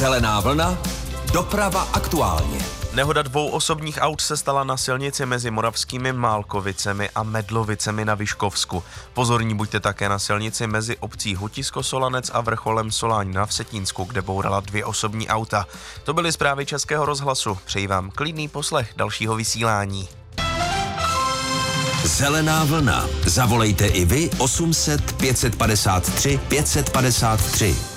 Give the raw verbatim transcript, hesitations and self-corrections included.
Zelená vlna, doprava aktuálně. Nehoda dvou osobních aut se stala na silnici mezi moravskými Málkovicemi a Medlovicemi na Vyškovsku. Pozorní buďte také na silnici mezi obcí Hutisko-Solanec a vrcholem Soláň na Vsetínsku, kde bourala dvě osobní auta. To byly zprávy Českého rozhlasu. Přeji vám klidný poslech dalšího vysílání. Zelená vlna. Zavolejte i vy osm set pět set padesát tři pět set padesát tři.